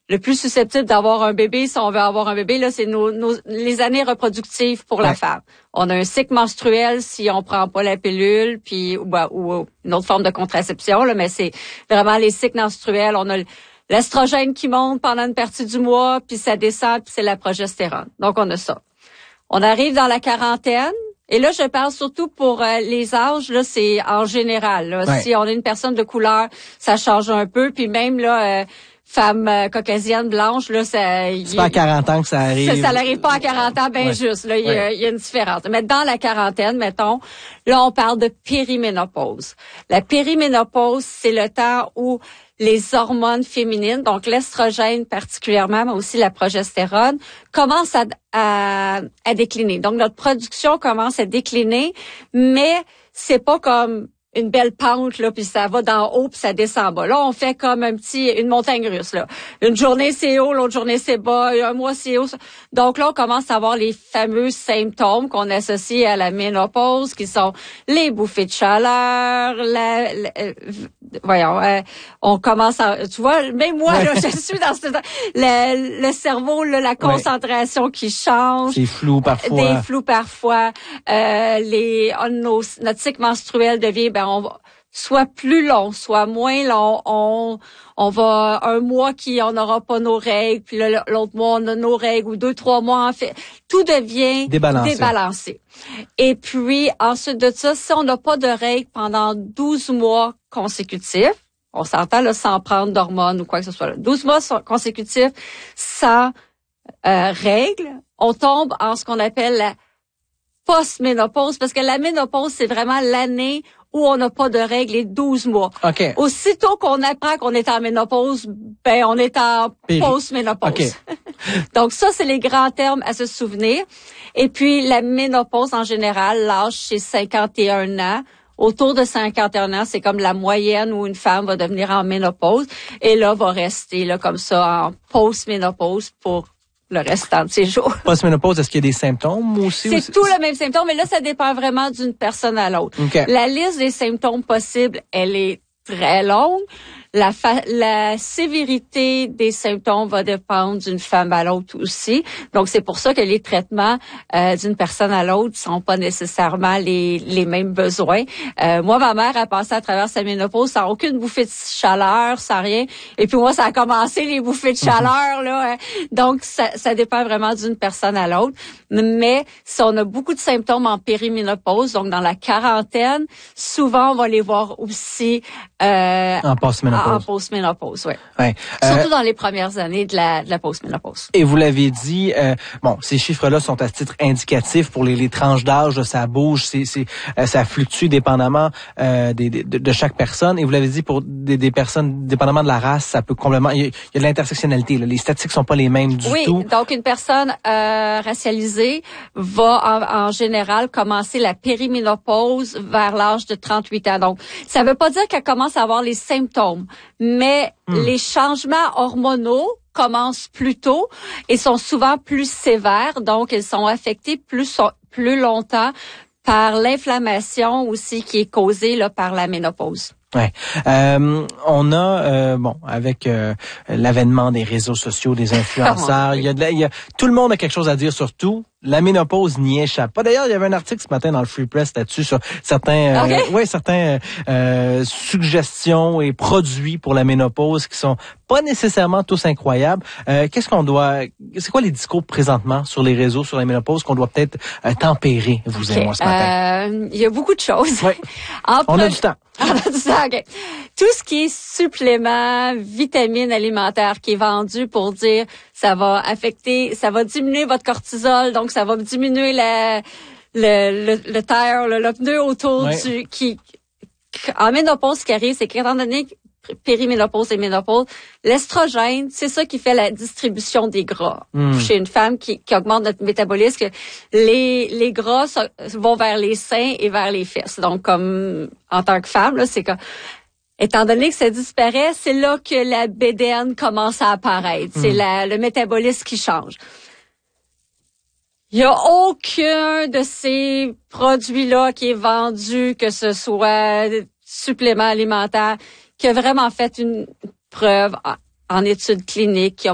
le plus susceptible d'avoir un bébé, si on veut avoir un bébé, là, c'est les années reproductives pour la femme. On a un cycle menstruel si on prend pas la pilule, puis ou une autre forme de contraception, là, mais c'est vraiment les cycles menstruels. On a l'estrogène qui monte pendant une partie du mois, puis ça descend, puis c'est la progestérone. Donc, on a ça. On arrive dans la quarantaine. Et là, je parle surtout pour les âges, là, c'est en général. Là. Si on est une personne de couleur, ça change un peu. Puis même là, femme caucasienne blanche, là, c'est pas à 40 ans que ça arrive. Ça n'arrive pas à 40 ans, juste. Là, il y a une différence. Mais dans la quarantaine, mettons, là, on parle de périménopause. La périménopause, c'est le temps où les hormones féminines, donc l'estrogène particulièrement, mais aussi la progestérone, commencent à décliner. Donc, notre production commence à décliner, mais c'est pas comme une belle pente, là, puis ça va d'en haut, puis ça descend en bas. Là, on fait comme une montagne russe, là. Une journée, c'est haut, l'autre journée, c'est bas, un mois, c'est haut. Donc là, on commence à avoir les fameux symptômes qu'on associe à la ménopause, qui sont les bouffées de chaleur, on commence à, tu vois, même moi, là, je suis dans le cerveau, là, la concentration qui change. C'est flou parfois. Des flous parfois. Notre cycle menstruel devient, on va, soit plus long, soit moins long. On va un mois on n'aura pas nos règles, puis l'autre mois on a nos règles, ou 2-3 mois en fait. Tout devient débalancé. Et puis ensuite de ça, si on n'a pas de règles pendant 12 mois consécutifs, on s'entend là sans prendre d'hormones ou quoi que ce soit. 12 mois consécutifs sans règles, on tombe en ce qu'on appelle la post-ménopause, parce que la ménopause, c'est vraiment l'année où on n'a pas de règles, les 12 mois. Okay. Aussitôt qu'on apprend qu'on est en ménopause, on est en post-ménopause. Okay. Donc ça, c'est les grands termes à se souvenir. Et puis, la ménopause, en général, l'âge, c'est 51 ans. Autour de 51 ans, c'est comme la moyenne où une femme va devenir en ménopause. Et là, va rester là comme ça en post-ménopause pour le restant de ses jours. Post-ménopause, est-ce qu'il y a des symptômes aussi? C'est tout le même symptôme, mais là, ça dépend vraiment d'une personne à l'autre. Okay. La liste des symptômes possibles, elle est très longue. La sévérité des symptômes va dépendre d'une femme à l'autre aussi. Donc, c'est pour ça que les traitements d'une personne à l'autre sont pas nécessairement les mêmes besoins. Moi, ma mère a passé à travers sa ménopause sans aucune bouffée de chaleur, sans rien. Et puis moi, ça a commencé les bouffées de chaleur, là. Donc, ça dépend vraiment d'une personne à l'autre. Mais si on a beaucoup de symptômes en périménopause, donc dans la quarantaine, souvent, on va les voir aussi en post-ménopause. En post-ménopause, oui. Surtout dans les premières années de la post-ménopause. Et vous l'avez dit, ces chiffres-là sont à titre indicatif pour les tranches d'âge, ça bouge, ça fluctue dépendamment de chaque personne. Et vous l'avez dit, pour des personnes, dépendamment de la race, ça peut complètement... Il y a de l'intersectionnalité, là. Les statistiques sont pas les mêmes du tout. Oui, donc une personne racialisée va en général commencer la périménopause vers l'âge de 38 ans. Donc, ça veut pas dire qu'elle commence à avoir les symptômes, mais les changements hormonaux commencent plus tôt et sont souvent plus sévères, donc ils sont affectés plus longtemps par l'inflammation aussi qui est causée là par la ménopause. Ouais. On a avec l'avènement des réseaux sociaux, des influenceurs, tout le monde a quelque chose à dire sur tout. La ménopause n'y échappe pas. D'ailleurs, il y avait un article ce matin dans le Free Press là-dessus sur certaines suggestions et produits pour la ménopause qui sont pas nécessairement tous incroyables. C'est quoi les discours présentement sur les réseaux sur la ménopause qu'on doit peut-être tempérer, vous et moi, ce matin? Il y a beaucoup de choses. Oui. On a du temps. Okay. Tout ce qui est suppléments, vitamines alimentaires qui est vendu pour dire ça va diminuer votre cortisol, donc ça va diminuer le tire, le pneu autour en ménopause, ce qui arrive, c'est qu'étant donné périménopause et ménopause, l'estrogène, c'est ça qui fait la distribution des gras. Chez une femme qui augmente notre métabolisme, les gras vont vers les seins et vers les fesses. Donc, comme en tant que femme, là, c'est que étant donné que ça disparaît, c'est là que la bédaine commence à apparaître. C'est le métabolisme qui change. Il y a aucun de ces produits-là qui est vendu, que ce soit supplément alimentaire, qui a vraiment fait une preuve en études cliniques, qui a